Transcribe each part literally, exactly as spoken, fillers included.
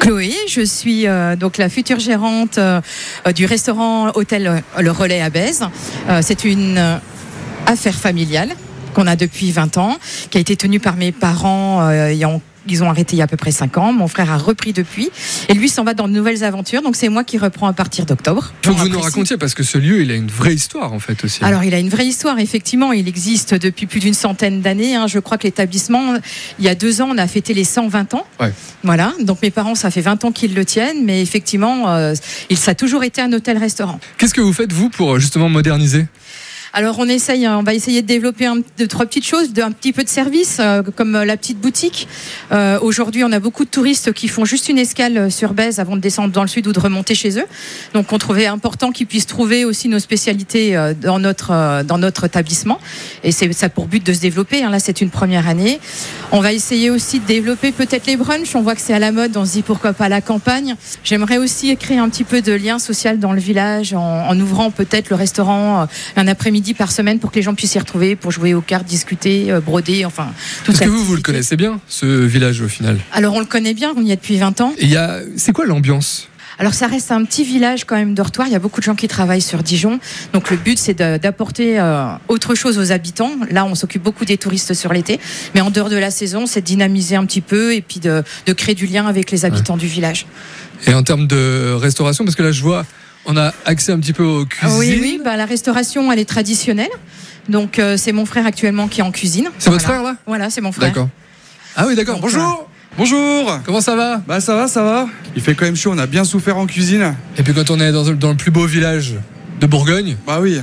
Chloé, je suis euh, donc la future gérante euh, du restaurant Hôtel euh, Le Relais à Bèze. Euh, c'est une euh, affaire familiale qu'on a depuis vingt ans, qui a été tenue par mes parents euh, ayant Ils ont arrêté il y a à peu près cinq ans. Mon frère a repris depuis. Et lui s'en va dans de nouvelles aventures. Donc c'est moi qui reprends à partir d'octobre. Il faut que vous nous racontiez, parce que ce lieu, il a une vraie histoire en fait aussi. Alors il a une vraie histoire, effectivement. Il existe depuis plus d'une centaine d'années. Hein. Je crois que l'établissement, il y a deux ans, on a fêté les cent vingt ans. Ouais. Voilà. Donc mes parents, ça fait vingt ans qu'ils le tiennent. Mais effectivement, euh, il, ça a toujours été un hôtel-restaurant. Qu'est-ce que vous faites, vous, pour justement moderniser ? Alors on essaye, on va essayer de développer un, deux, trois petites choses, de, un petit peu de service, euh, comme la petite boutique. Euh, aujourd'hui, on a beaucoup de touristes qui font juste une escale sur Bèze avant de descendre dans le sud ou de remonter chez eux. Donc on trouvait important qu'ils puissent trouver aussi nos spécialités euh, dans notre euh, dans notre établissement. Et c'est ça pour but de se développer. Hein. Là, c'est une première année. On va essayer aussi de développer peut-être les brunchs. On voit que c'est à la mode. On se dit pourquoi pas la campagne. J'aimerais aussi créer un petit peu de lien social dans le village en, en ouvrant peut-être le restaurant euh, un après-midi par semaine pour que les gens puissent s'y retrouver, pour jouer aux cartes, discuter, broder, enfin tout ça. Est-ce que vous, vous le connaissez bien, ce village au final ? Alors on le connaît bien, on y est depuis vingt ans. Et il y a, c'est quoi l'ambiance ? Alors ça reste un petit village quand même dortoir, il y a beaucoup de gens qui travaillent sur Dijon, donc le but c'est de, d'apporter euh, autre chose aux habitants. Là on s'occupe beaucoup des touristes sur l'été, mais en dehors de la saison c'est de dynamiser un petit peu et puis de, de créer du lien avec les habitants ouais. du village. Et en termes de restauration, parce que là je vois on a accès un petit peu aux cuisines. Oui, oui, bah, la restauration, elle est traditionnelle. Donc, euh, c'est mon frère actuellement qui est en cuisine. C'est voilà. votre frère, là ? Voilà, c'est mon frère. D'accord. Ah oui, d'accord. Donc, bonjour euh... Bonjour. Comment ça va ? Bah ça va, ça va. Il fait quand même chaud, on a bien souffert en cuisine. Et puis quand on est dans, dans le plus beau village de Bourgogne ? Bah oui.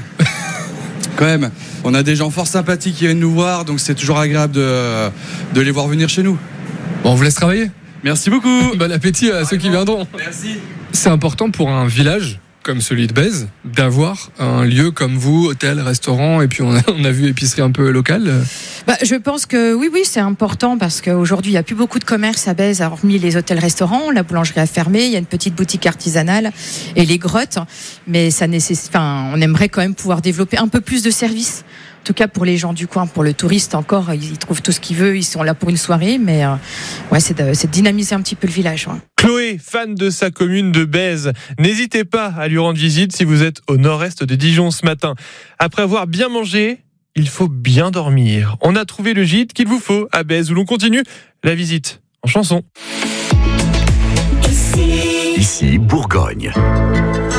Quand même. On a des gens fort sympathiques qui viennent nous voir, donc c'est toujours agréable de, de les voir venir chez nous. Bon, on vous laisse travailler. Merci beaucoup. Bon appétit à ceux qui viendront. Merci. C'est important pour un village comme celui de Bèze, d'avoir un lieu comme vous, hôtel, restaurant, et puis on a, on a vu épicerie un peu locale. Bah, je pense que oui, oui, c'est important parce qu'aujourd'hui, il n'y a plus beaucoup de commerce à Bèze, hormis les hôtels-restaurants. La boulangerie a fermé, il y a une petite boutique artisanale et les grottes. Mais ça nécessite, enfin, on aimerait quand même pouvoir développer un peu plus de services. En tout cas pour les gens du coin, pour le touriste encore, ils trouvent tout ce qu'ils veulent, ils sont là pour une soirée, mais euh, ouais, c'est de, c'est de dynamiser un petit peu le village. Ouais. Chloé, fan de sa commune de Bèze, n'hésitez pas à lui rendre visite si vous êtes au nord-est de Dijon ce matin. Après avoir bien mangé, il faut bien dormir. On a trouvé le gîte qu'il vous faut à Bèze où l'on continue la visite en chanson. Ici, Ici Bourgogne.